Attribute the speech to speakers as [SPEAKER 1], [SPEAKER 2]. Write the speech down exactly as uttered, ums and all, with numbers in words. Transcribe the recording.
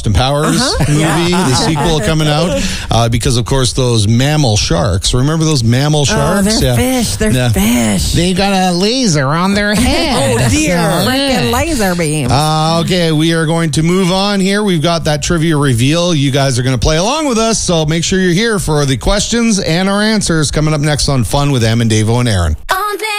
[SPEAKER 1] Austin Powers
[SPEAKER 2] Uh-huh.
[SPEAKER 1] movie,
[SPEAKER 2] Yeah.
[SPEAKER 1] the sequel coming out, uh, because, of course, those mammal sharks. Remember those mammal
[SPEAKER 2] Oh,
[SPEAKER 1] sharks?
[SPEAKER 2] they're
[SPEAKER 1] Yeah.
[SPEAKER 2] fish. They're
[SPEAKER 1] Yeah.
[SPEAKER 2] fish.
[SPEAKER 1] They got a laser on their head.
[SPEAKER 2] Oh, dear.
[SPEAKER 1] So-
[SPEAKER 2] Freaking laser beam.
[SPEAKER 1] Uh, okay, we are going to move on here. We've got that trivia reveal. You guys are going to play along with us, so make sure you're here for the questions and our answers coming up next on Fun with Em and Davo and Aaron.